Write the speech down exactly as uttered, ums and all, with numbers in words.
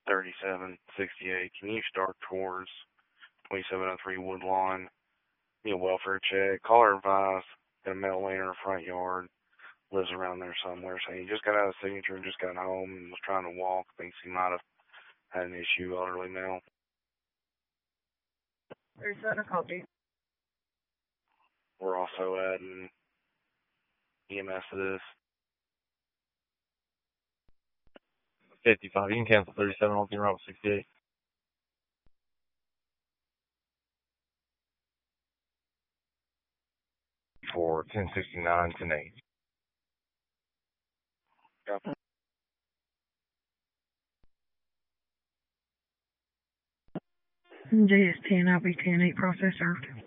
thirty-seven sixty-eight. Can you start towards twenty-seven oh three Woodlawn? Be a welfare check. Call her advice. Got a metal lane in her front yard. Lives around there somewhere. So he just got out of the signature and just got home and was trying to walk. Thinks he might have had an issue, elderly male. There's a copy. We're also adding E M S to this. fifty-five. You can cancel thirty-seven on the route sixty-eight. For ten sixty-nine, ten eight. Yep. J S ten, I P ten eight process served.